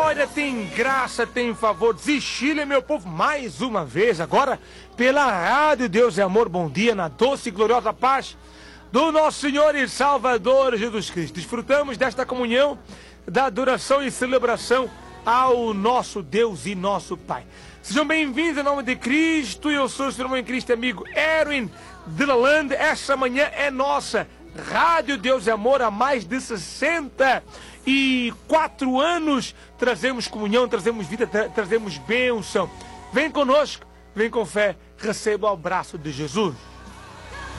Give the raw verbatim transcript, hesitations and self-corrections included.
glória, tem graça, tem favor. Desistilha, meu povo, mais uma vez, agora pela Rádio Deus é Amor. Bom dia, na doce e gloriosa paz do nosso Senhor e Salvador Jesus Cristo. Desfrutamos desta comunhão, da adoração e celebração ao nosso Deus e nosso Pai. Sejam bem-vindos em nome de Cristo. Eu sou o seu irmão em Cristo, amigo Erwin Delaland. Essa manhã é nossa. Rádio Deus é Amor, há mais de sessenta e quatro anos trazemos comunhão, trazemos vida, tra trazemos bênção. Vem conosco, vem com fé, receba o abraço de Jesus.